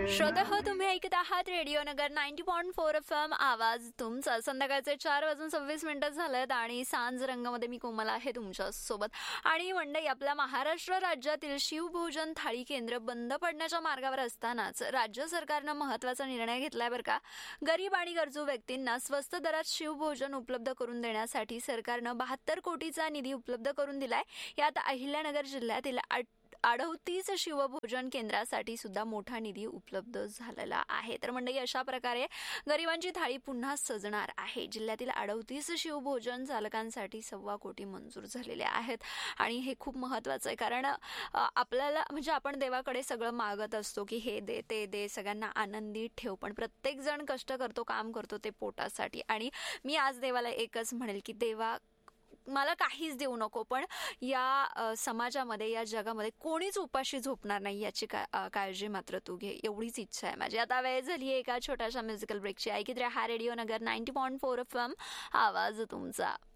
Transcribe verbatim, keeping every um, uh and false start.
श्रोते हो, तुम्ही ऐकत आहात रेडिओ नगर ninety point four F M. आवाज तुमचा. संध्याकाळचे चार वाजून सव्वीस मिनिटं झालेत आणि सांज रंगामध्ये मी कोमल आहे तुमच्या सोबत. आणि मंडळी, आपल्या महाराष्ट्र राज्यातील शिवभोजन थाळी केंद्र बंद पडण्याच्या मार्गावर असतानाच राज्य सरकारनं महत्वाचा निर्णय घेतलाय बरं का. गरीब आणि गरजू व्यक्तींना स्वस्त दरात शिवभोजन उपलब्ध करून देण्यासाठी सरकारनं बहात्तर कोटीचा निधी उपलब्ध करून दिलाय. यात अहिल्यानगर जिल्ह्यातील अडतीस शिवभोजन केंद्रासाठी सुद्धा मोठा निधी उपलब्ध झालेला आहे. तर मंडळी, अशा प्रकारे गरिबांची थाळी पुन्हा सजणार आहे. जिल्ह्यातील अडतीस शिवभोजन चालकांसाठी सव्वा कोटी मंजूर झालेले आहेत आणि हे खूप महत्वाचं आहे. कारण आपल्याला म्हणजे आपण देवाकडे सगळं मागत असतो की हे दे ते दे, सगळ्यांना आनंदी ठेव, पण प्रत्येक जण कष्ट करतो, काम करतो ते पोटासाठी. आणि मी आज देवाला एकच म्हणेल की देवा, मला काहीच देऊ नको, पण या समाजामध्ये, या जगामध्ये कोणीच उपाशी झोपणार नाही याची का काळजी मात्र तू घे, एवढीच इच्छा आहे माझी. आता वेळ झाली आहे एका छोट्याशा म्युझिकल ब्रेकची. ऐकत राहा रेडिओ नगर ninety point four F M. आवाज तुमचा.